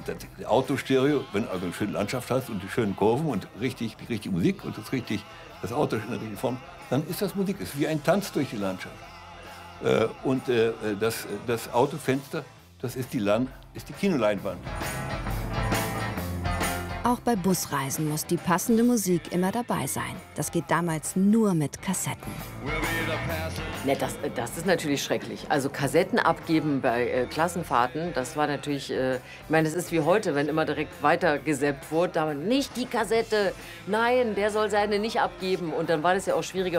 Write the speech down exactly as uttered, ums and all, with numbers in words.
das Autostereo, wenn du also eine schöne Landschaft hast und die schönen Kurven und richtig, die richtige Musik und das, richtig, das Auto in der richtigen Form, dann ist das Musik. Es ist wie ein Tanz durch die Landschaft. Äh, und äh, das, das Autofenster, das ist die, Land, ist die Kinoleinwand. Auch bei Busreisen muss die passende Musik immer dabei sein. Das geht damals nur mit Kassetten. Ne, das, das ist natürlich schrecklich. Also Kassetten abgeben bei äh, Klassenfahrten, das war natürlich, äh, ich meine, es ist wie heute, wenn immer direkt weitergesappt wurde, da nicht die Kassette, nein, der soll seine nicht abgeben. Und dann war das ja auch schwieriger